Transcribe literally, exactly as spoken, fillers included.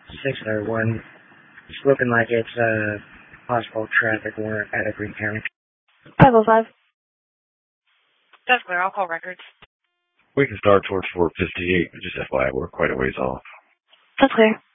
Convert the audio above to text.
six oh one. It's looking like it's a possible traffic warrant out of Green County. five oh five. That's clear. I'll call records. We can start towards four fifty-eight, but just F Y I, we're quite a ways off. That's clear.